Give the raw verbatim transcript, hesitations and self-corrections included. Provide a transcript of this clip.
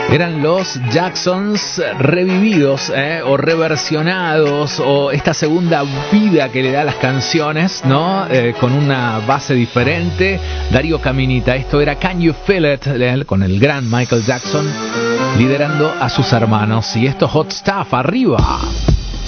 Eran los Jacksons revividos, ¿eh? O reversionados, o esta segunda vida que le da a las canciones, ¿no? Eh, con una base diferente. Darío Caminita, esto era Can You Feel It, ¿eh? Con el gran Michael Jackson liderando a sus hermanos. Y esto Hot Stuff, arriba.